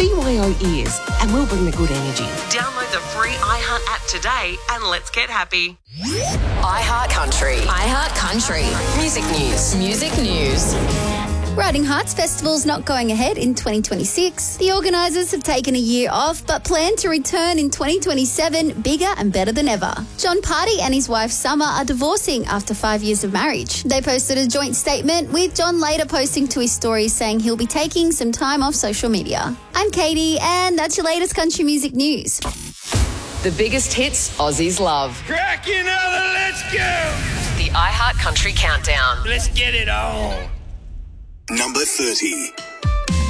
BYO ears, and we'll bring the good energy. Download the free iHeart app today and let's get happy. iHeart Country. iHeart Country. Music news. Music news. Riding Hearts Festival's not going ahead in 2026. The organisers have taken a year off but plan to return in 2027 bigger and better than ever. John Party and his wife Summer are divorcing after 5 years of marriage. They posted a joint statement, with John later posting to his story saying he'll be taking some time off social media. I'm Katie, and that's your latest country music news. The biggest hits Aussies love. Crack another, let's go! The iHeart Country Countdown. Let's get it on. Number 30.